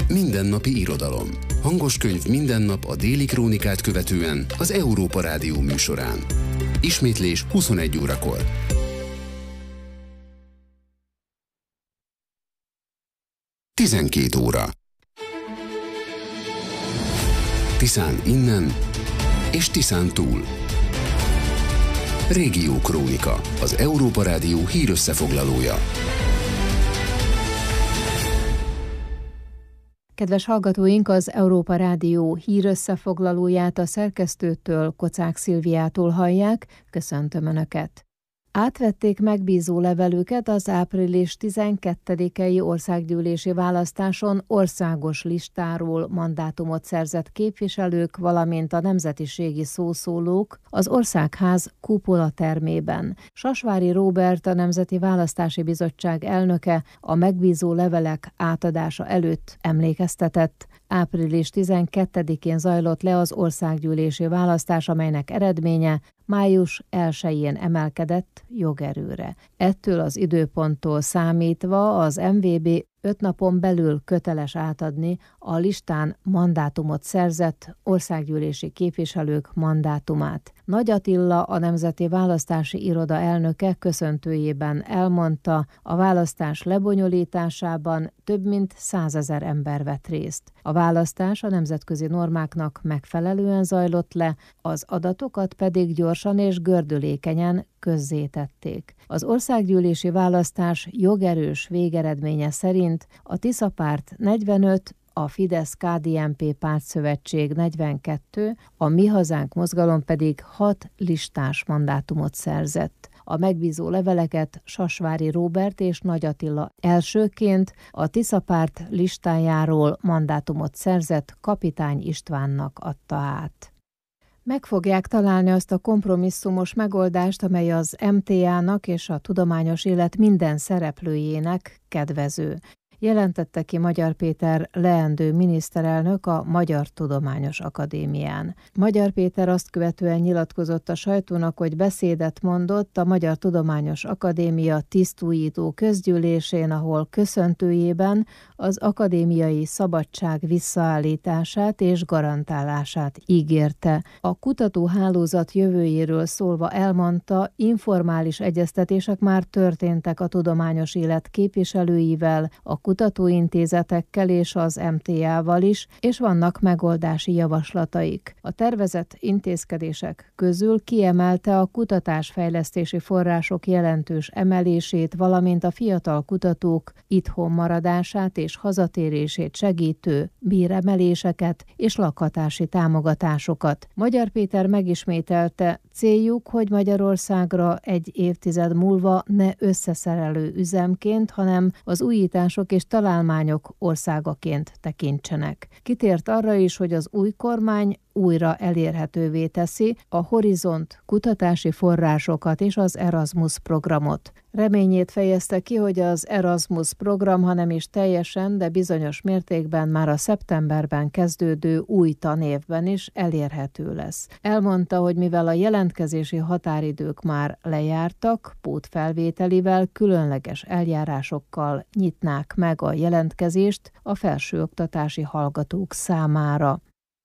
Mindennapi irodalom. Hangos könyv minden nap a Déli Krónikát követően az Európa Rádió műsorán. Ismétlés 21 órakor. Tizenkét óra. Tiszán innen és Tiszán túl. Régió Krónika, az Európa Rádió hírösszefoglalója. Kedves hallgatóink, az Európa Rádió hírösszefoglalóját a szerkesztőtől, Kocák Szilviától hallják. Köszöntöm Önöket! Átvették megbízó levelüket az április 12-i országgyűlési választáson országos listáról mandátumot szerzett képviselők, valamint a nemzetiségi szószólók az Országház kupola termében. Sasvári Róbert, a Nemzeti Választási Bizottság elnöke a megbízó levelek átadása előtt emlékeztetett. Április 12-én zajlott le az országgyűlési választás, amelynek eredménye május 1-én emelkedett jogerőre. Ettől az időponttól számítva az MVB 5 napon belül köteles átadni a listán mandátumot szerzett országgyűlési képviselők mandátumát. Nagy Attila, a Nemzeti Választási Iroda elnöke köszöntőjében elmondta, a választás lebonyolításában több mint 100 000 ember vett részt. A választás a nemzetközi normáknak megfelelően zajlott le, az adatokat pedig gyorsan és gördülékenyen közzétették. Az országgyűlési választás jogerős végeredménye szerint a Tisza párt 45, a Fidesz-KDNP pártszövetség 42, a Mi Hazánk mozgalom pedig 6 listás mandátumot szerzett. A megbízó leveleket Sasvári Róbert és Nagy Attila elsőként a Tisza párt listájáról mandátumot szerzett Kapitány Istvánnak adta át. Meg fogják találni azt a kompromisszumos megoldást, amely az MTA-nak és a tudományos élet minden szereplőjének kedvező, jelentette ki Magyar Péter leendő miniszterelnök a Magyar Tudományos Akadémián. Magyar Péter azt követően nyilatkozott a sajtónak, hogy beszédet mondott a Magyar Tudományos Akadémia tisztújító közgyűlésén, ahol köszöntőjében az akadémiai szabadság visszaállítását és garantálását ígérte. A kutatóhálózat jövőjéről szólva elmondta, informális egyeztetések már történtek a tudományos élet képviselőivel, a kutatóintézetekkel és az MTA-val is, és vannak megoldási javaslataik. A tervezett intézkedések közül kiemelte a kutatásfejlesztési források jelentős emelését, valamint a fiatal kutatók itthon maradását és hazatérését segítő béremeléseket és lakhatási támogatásokat. Magyar Péter megismételte, céljuk, hogy Magyarországra egy évtized múlva ne összeszerelő üzemként, hanem az újítások és találmányok országaként tekintsenek. Kitért arra is, hogy az új kormány újra elérhetővé teszi a Horizont kutatási forrásokat és az Erasmus programot. Reményét fejezte ki, hogy az Erasmus program, ha nem is teljesen, de bizonyos mértékben már a szeptemberben kezdődő új tanévben is elérhető lesz. Elmondta, hogy mivel a jelentkezési határidők már lejártak, pótfelvételivel, különleges eljárásokkal nyitnák meg a jelentkezést a felsőoktatási hallgatók számára.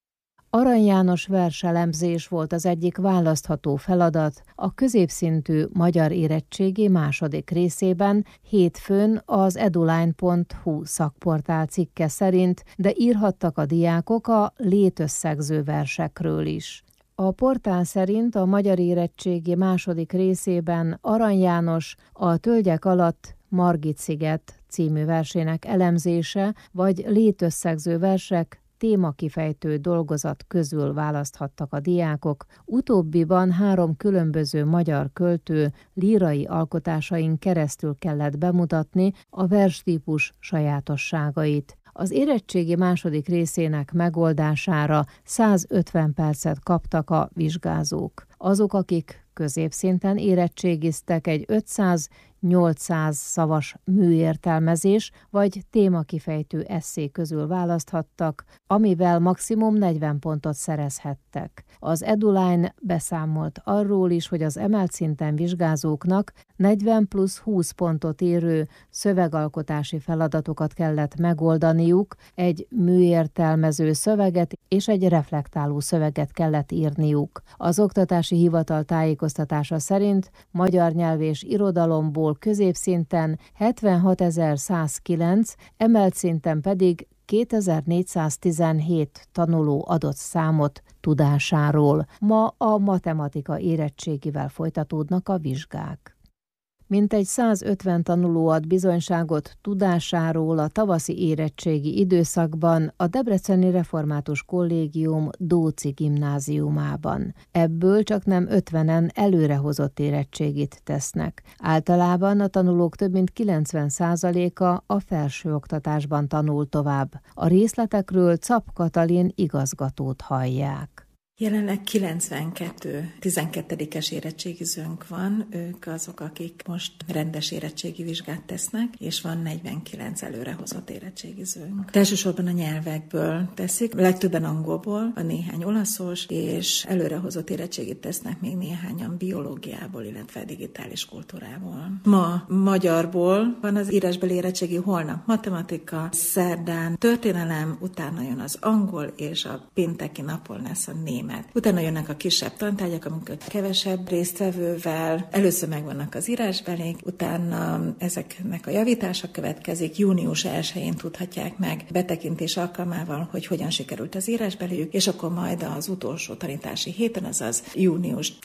Arany János verselemzés volt az egyik választható feladat a középszintű magyar érettségi második részében, hétfőn az eduline.hu szakportál cikke szerint, de írhattak a diákok a létösszegző versekről is. A portál szerint a magyar érettségi második részében Arany János a Tölgyek alatt Margit-sziget című versének elemzése vagy létösszegző versek témakifejtő dolgozat közül választhattak a diákok, utóbbiban 3 különböző magyar költő lírai alkotásain keresztül kellett bemutatni a verstípus sajátosságait. Az érettségi második részének megoldására 150 percet kaptak a vizsgázók. Azok, akik középszinten érettségiztek, egy 500 800 szavas műértelmezés vagy témakifejtő esszé közül választhattak, amivel maximum 40 pontot szerezhettek. Az Eduline beszámolt arról is, hogy az emelt szinten vizsgázóknak 40 plusz 20 pontot érő szövegalkotási feladatokat kellett megoldaniuk, egy műértelmező szöveget és egy reflektáló szöveget kellett írniuk. Az Oktatási Hivatal tájékoztatása szerint magyar nyelv és irodalomból középszinten 76.109, emelt szinten pedig 2417 tanuló adott számot tudásáról. Ma a matematika érettségivel folytatódnak a vizsgák. Mintegy 150 tanuló ad bizonyságot tudásáról a tavaszi érettségi időszakban a Debreceni Református Kollégium Dóczy gimnáziumában. Ebből csaknem 50-en előrehozott érettségit tesznek. Általában a tanulók több mint 90%-a a felsőoktatásban tanul tovább. A részletekről Czap Katalin igazgatót hallják. Jelenleg 92 12-es érettségizőnk van, ők azok, akik most rendes érettségi vizsgát tesznek, és van 49 előrehozott érettségizőnk. Elsősorban a nyelvekből teszik, legtöbben angolból, a néhány olaszos, és előrehozott érettségit tesznek még néhányan biológiából, illetve digitális kultúrából. Ma magyarból van az írásbeli érettségi, holnap matematika, szerdán történelem, utána jön az angol, és a pénteki napon lesz a német. Utána jönnek a kisebb tantárgyak, amikor kevesebb résztvevővel. Először megvannak az írásbelék, utána ezeknek a javítása következik. Június 1-én tudhatják meg betekintés alkalmával, hogy hogyan sikerült az írásbeléjük, és akkor majd az utolsó tanítási héten, azaz június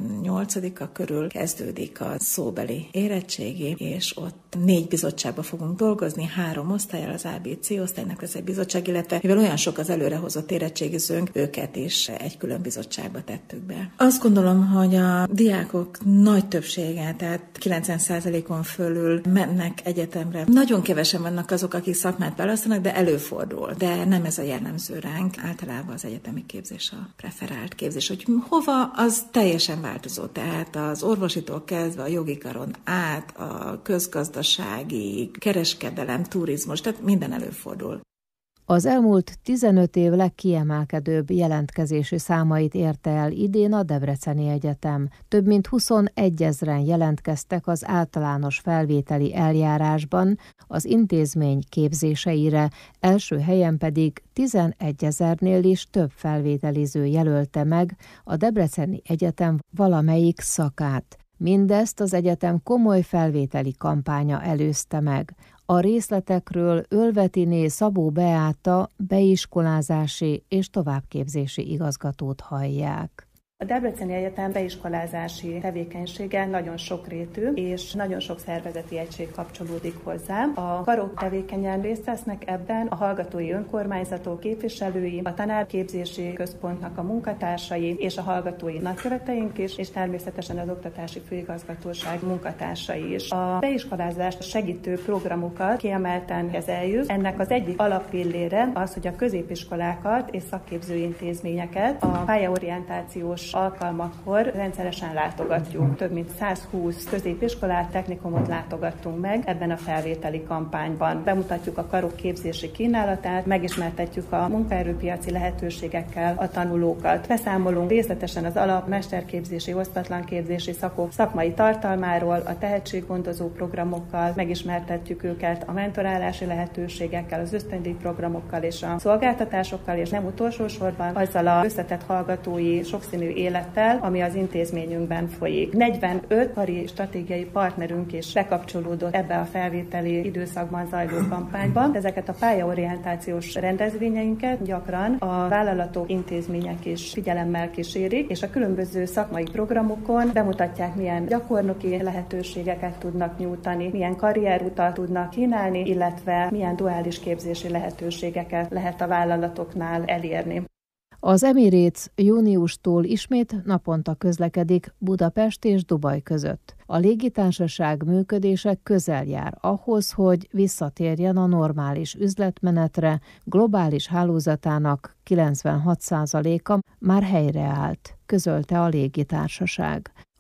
18-a körül kezdődik a szóbeli érettségi, és ott 4 bizottságban fogunk dolgozni, 3 osztályal, az ABC osztálynak lesz egy bizottság, illetve mivel olyan sok az előrehozott érettségizőnk, őket is egy külön bizottságba tettük be. Azt gondolom, hogy a diákok nagy többsége, tehát 90%-on fölül mennek egyetemre. Nagyon kevesen vannak azok, akik szakmát választanak, de előfordul. De nem ez a jellemző ránk. Általában az egyetemi képzés a preferált képzés. Hogy hova, az teljesen változó. Tehát az orvositól kezdve a jogi karon át, a közgazdasági, kereskedelem, turizmus, tehát minden előfordul. Az elmúlt 15 év legkiemelkedőbb jelentkezési számait érte el idén a Debreceni Egyetem. Több mint 21 000-en jelentkeztek az általános felvételi eljárásban az intézmény képzéseire, első helyen pedig 11 000-nél is több felvételiző jelölte meg a Debreceni Egyetem valamelyik szakát. Mindezt az egyetem komoly felvételi kampánya előzte meg. A részletekről Ölvetiné Szabó Beáta beiskolázási és továbbképzési igazgatót hallják. A Debreceni Egyetem beiskolázási tevékenysége nagyon sokrétű, és nagyon sok szervezeti egység kapcsolódik hozzá. A karok tevékenyen részt vesznek ebben a hallgatói önkormányzatok képviselői, a tanárképzési központnak a munkatársai, és a hallgatói nagyköveteink is, és természetesen az Oktatási Főigazgatóság munkatársai is. A beiskolázást segítő programokat kiemelten kezeljük. Ennek az egyik alappillére az, hogy a középiskolákat és szakképzőintézményeket a pályaorientációs alkalmakkor rendszeresen látogatjuk. Több mint 120 középiskolát, technikumot látogattunk meg ebben a felvételi kampányban. Bemutatjuk a karok képzési kínálatát, megismertetjük a munkaerőpiaci lehetőségekkel a tanulókat. Beszámolunk részletesen az alap, mesterképzési, osztatlanképzési szakok szakmai tartalmáról, a tehetséggondozó programokkal, megismertetjük őket a mentorálási lehetőségekkel, az ösztöndíjprogramokkal és a szolgáltatásokkal, és nem utolsó sorban azzal az összetett hallgatói sokszínű élettel, ami az intézményünkben folyik. 45 kari stratégiai partnerünk is bekapcsolódott ebbe a felvételi időszakban zajló kampányban. Ezeket a pályaorientációs rendezvényeinket gyakran a vállalatok, intézmények is figyelemmel kísérik, és a különböző szakmai programokon bemutatják, milyen gyakornoki lehetőségeket tudnak nyújtani, milyen karrierutat tudnak kínálni, illetve milyen duális képzési lehetőségeket lehet a vállalatoknál elérni. Az Emirates júniustól ismét naponta közlekedik Budapest és Dubaj között. A légitársaság működése közel jár ahhoz, hogy visszatérjen a normális üzletmenetre, globális hálózatának 96%-a már helyreállt, közölte a légitársaság.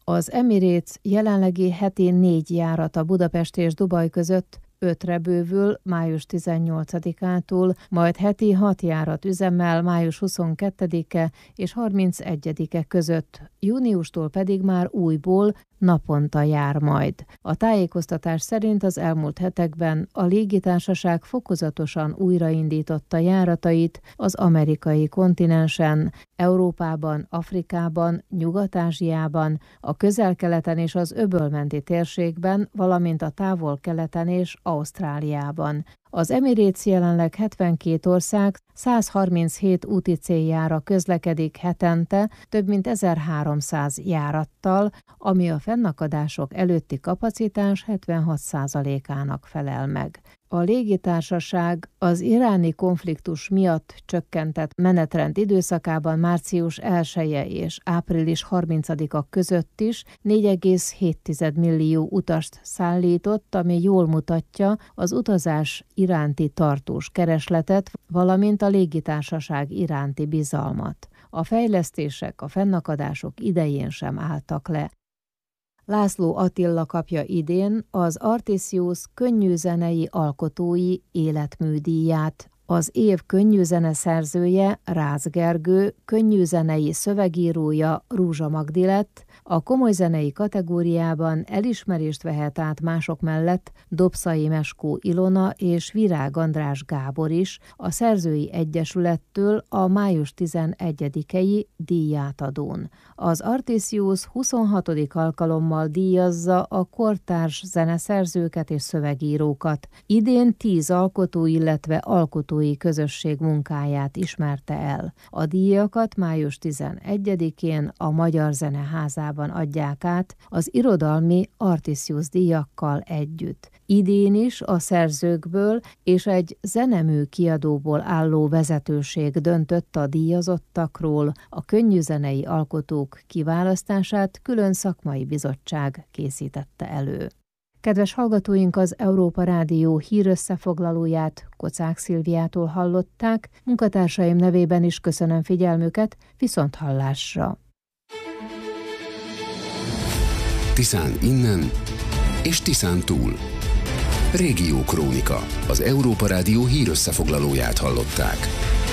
Az Emirates jelenlegi heti 4 járata Budapest és Dubaj között 5-re bővül május 18-ától, majd heti 6 járat üzemmel május 22-e és 31-e között, júniustól pedig már újból naponta jár majd. A tájékoztatás szerint az elmúlt hetekben a légitársaság fokozatosan újraindította járatait az amerikai kontinensen, Európában, Afrikában, Nyugat-Ázsiában, a Közel-Keleten és az öbölmenti térségben, valamint a Távol-Keleten és Ausztráliában. Az Emirates jelenleg 72 ország 137 úti céljára közlekedik hetente, több mint 1300 járattal, ami a fennakadások előtti kapacitás 76%-ának felel meg. A légitársaság az iráni konfliktus miatt csökkentett menetrend időszakában március 1-e és április 30-a között is 4,7 millió utast szállított, ami jól mutatja az utazás iránti tartós keresletet, valamint a légitársaság iránti bizalmat. A fejlesztések a fennakadások idején sem álltak le. László Attila kapja idén az Artisius könnyűzenei alkotói életműdíját. Az év könnyűzene szerzője, Rácz Gergő, könnyűzenei szövegírója Rúzsa Magdi lett, a komoly zenei kategóriában elismerést vehet át mások mellett Dobszai Meskó Ilona és Virág András Gábor is, a Szerzői Egyesülettől a május 11-i díjátadón. Az Artisius 26. alkalommal díjazza a kortárs zeneszerzőket és szövegírókat. Idén 10 alkotó, illetve alkotói közösség munkáját ismerte el. A díjakat május 11-én a Magyar Zeneházában adják át az irodalmi Artisius díjakkal együtt. Idén is a szerzőkből és egy zenemű kiadóból álló vezetőség döntött a díjazottakról, a könnyűzenei alkotók kiválasztását külön szakmai bizottság készítette elő. Kedves hallgatóink, az Európa Rádió hírösszefoglalóját Kocák Szilviától hallották, munkatársaim nevében is köszönöm figyelmüket, viszonthallásra! Tiszán innen és Tiszán túl. Régiókrónika, az Európa Rádió hírösszefoglalóját hallották.